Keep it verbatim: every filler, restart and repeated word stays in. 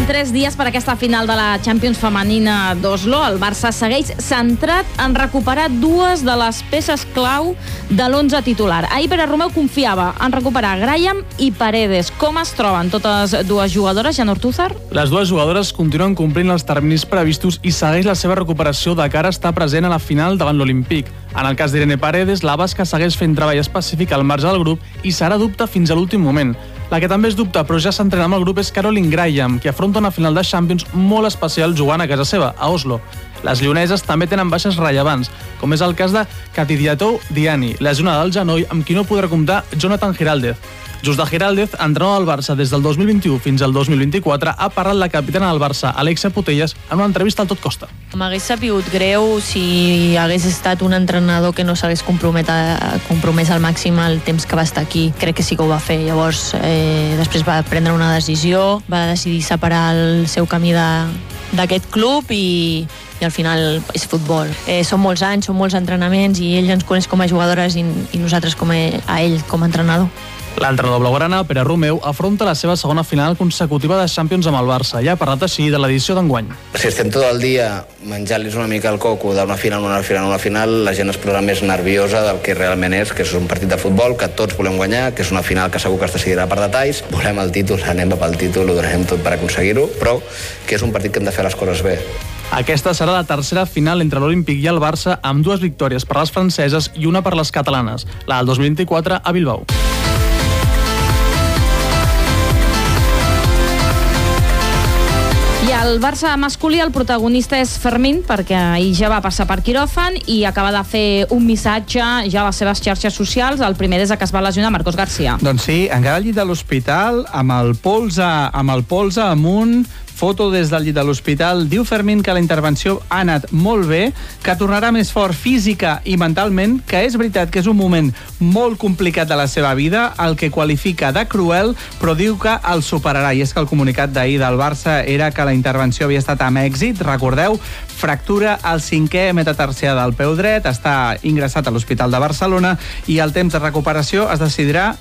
Queden tres dies per aquesta final de la Champions femenina d'Oslo. El Barça segueix centrat en recuperar dues de les peces clau de l'onze titular. Ahir Pere Romeu confiava en recuperar Graham i Paredes. Com es troben totes dues jugadores, Jan Ortúzar? Les dues jugadores continuen complint els terminis previstos i segueix la seva recuperació de cara a estar present a la final davant l'Olímpic. En el cas d'Irene Paredes, la basca segueix fent treball específic al marge del grup i serà dubte fins a l'últim moment. La que també és dubte, però ja s'entrena amb el grup, és Caroline Graham, que afronta una final de Champions molt especial jugant a casa seva, a Oslo. Les lleoneses també tenen baixes rellevants, com és el cas de Katidiatou Diani, lesionada del genoll, amb qui no podrà comptar Jonathan Giraldez. Just de Giraldez, entrenador del Barça des del dos mil vint-i-u fins al dos mil vint-i-quatre, ha parlat la capitana del Barça, Alexia Putellas, en una entrevista al Tot Costa. M'hagués sapigut greu si hagués estat un entrenador que no s'hagués compromès al màxim el temps que va estar aquí. Crec que sí que ho va fer. Llavors, eh, després va prendre una decisió, va decidir separar el seu camí de, d'aquest club i, i al final és futbol. Eh, són molts anys, són molts entrenaments i ell ens coneix com a jugadores i, i nosaltres com a, a ell com a entrenador. L'entrenador blaugrana, Pere Romeu, afronta la seva segona final consecutiva de Champions amb el Barça i ha parlat així de l'edició d'enguany. Si estem tot el dia menjant-los una mica el coco d'una final, una final, una final, la gent es posa més nerviosa del que realment és, que és un partit de futbol que tots volem guanyar, que és una final que segur que es decidirà per detalls. Volem el títol, anem pel títol, ho donarem tot per aconseguir-ho, però que és un partit que hem de fer les coses bé. Aquesta serà la tercera final entre l'Olímpic i el Barça, amb dues victòries per les franceses i una per les catalanes, la del dos mil vint-i-quatre a Bilbao. I al Barça masculí el protagonista és Fermín, perquè ahir ja va passar per quiròfan i acaba de fer un missatge ja a les seves xarxes socials. El primer des que es va lesionar Marcos García. Doncs sí, encara al llit de l'hospital, amb el polze, amb el polze amunt, foto des del llit de l'hospital. Diu Fermín que la intervenció ha anat molt bé, que tornarà més fort física i mentalment, que és veritat que és un moment molt complicat de la seva vida, el que qualifica de cruel, però diu que el superarà. I és que el comunicat d'ahir del Barça era que la intervenció havia estat amb èxit. Recordeu, fractura al cinquè metatarsià del peu dret, està ingressat a l'Hospital de Barcelona i el temps de recuperació es decidirà